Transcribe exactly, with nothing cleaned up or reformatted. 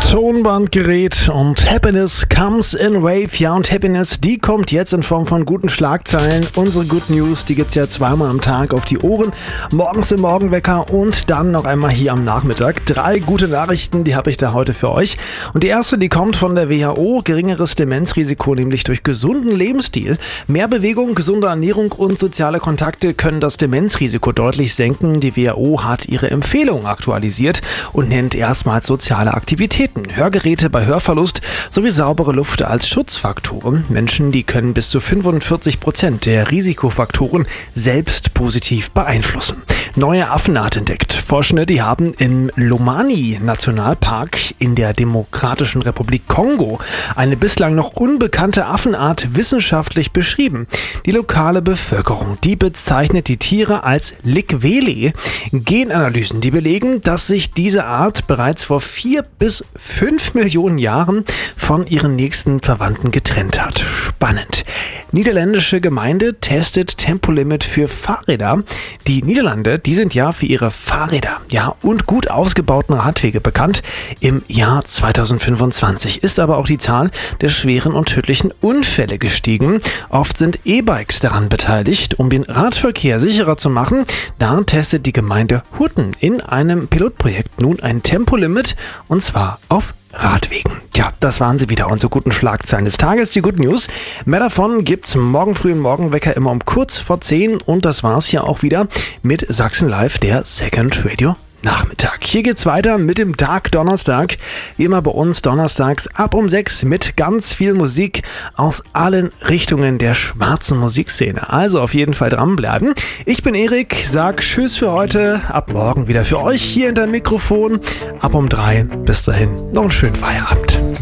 Tonbandgerät und Happiness comes in wave. Ja, und Happiness, die kommt jetzt in Form von guten Schlagzeilen. Unsere Good News, die gibt's ja zweimal am Tag auf die Ohren. Morgens im Morgenwecker und dann noch einmal hier am Nachmittag. Drei gute Nachrichten, die habe ich da heute für euch. Und die erste, die kommt von der W H O. Geringeres Demenzrisiko, nämlich durch gesunden Lebensstil. Mehr Bewegung, gesunde Ernährung und soziale Kontakte können das Demenzrisiko deutlich senken. Die W H O hat ihre Empfehlungen aktualisiert und nennt erstmals soziale Aktivitäten, Hörgeräte bei Hörverlust sowie saubere Luft als Schutzfaktoren. Menschen, die können bis zu fünfundvierzig Prozent der Risikofaktoren selbst positiv beeinflussen. Neue Affenart entdeckt. Forschende, die haben im Lomami-Nationalpark in der Demokratischen Republik Kongo eine bislang noch unbekannte Affenart wissenschaftlich beschrieben. Die lokale Bevölkerung, die bezeichnet die Tiere als Likwele. Genanalysen, die belegen, dass sich diese Art bereits vor vier bis fünf Millionen Jahren von ihren nächsten Verwandten getrennt hat. Spannend. Niederländische Gemeinde testet Tempolimit für Fahrräder. Die Niederlande, die sind ja für ihre Fahrräder, ja, und gut ausgebauten Radwege bekannt. Im Jahr zweitausendfünfundzwanzig ist aber auch die Zahl der schweren und tödlichen Unfälle gestiegen. Oft sind E-Bikes daran beteiligt, um den Radverkehr sicherer zu machen. Da testet die Gemeinde Hutten in einem Pilotprojekt nun ein Tempolimit, und zwar auf Radwegen. Tja, das waren sie wieder, unsere guten Schlagzeilen des Tages, die Good News. Mehr davon gibt's morgen früh im Morgenwecker immer um kurz vor zehn, und das war's ja auch wieder mit Sachsen Live, der Second Radio Nachmittag. Hier geht's weiter mit dem Tag Donnerstag. Wie immer bei uns donnerstags ab um sechs mit ganz viel Musik aus allen Richtungen der schwarzen Musikszene. Also auf jeden Fall dranbleiben. Ich bin Erik, sag Tschüss für heute. Ab morgen wieder für euch hier hinter dem Mikrofon. Ab um drei. Bis dahin noch einen schönen Feierabend.